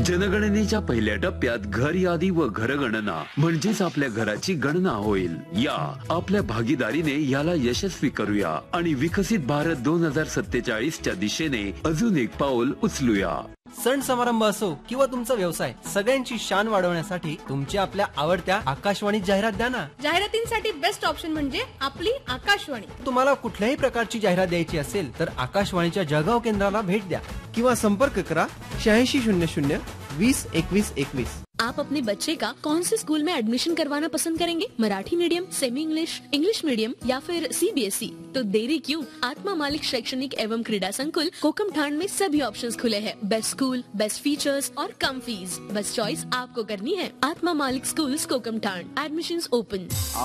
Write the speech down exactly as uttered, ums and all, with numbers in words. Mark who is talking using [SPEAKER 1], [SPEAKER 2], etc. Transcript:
[SPEAKER 1] जनगणनेच्या पहिल्या टप्प्यात घर यादी व घरगणना म्हणजेच आपल्या घराची गणना होईल. या आपल्या भागीदारीने याला यशस्वी करूया आणि विकसित भारत दोन हजार सत्तेचाळीस च्या दिशेने अजून एक पाऊल उचलूया.
[SPEAKER 2] सण समारंभ असो किंवा तुमचा व्यवसाय, सगळ्यांची शान वाढवण्यासाठी तुमची आपल्या आवडत्या आकाशवाणी जाहिरात द्या ना.
[SPEAKER 3] जाहिरातींसाठी बेस्ट ऑप्शन म्हणजे आपली आकाशवाणी.
[SPEAKER 2] तुम्हाला कुठल्याही प्रकारची जाहिरात द्यायची असेल तर आकाशवाणीच्या जळगाव केंद्राला भेट द्या किंवा संपर्क करा शहाऐंशी शून्य शून्य वीस एकवीस एकवीस.
[SPEAKER 4] आप अपने बच्चे का कौन से स्कूल में एडमिशन करवाना पसंद करेंगे? Marathi medium, semi English, English medium या फिर सीबीएसई? तो देरी क्यों? आत्मा मालिक शैक्षणिक एवं क्रीडा संकुल कोकमठाण में सभी ऑप्शंस खुले हैं. बेस्ट स्कूल, बेस्ट फीचर्स और कम फीस. बस चॉइस आपको करनी है. आत्मा मालिक स्कूल्स कोकमठाण. Admissions open.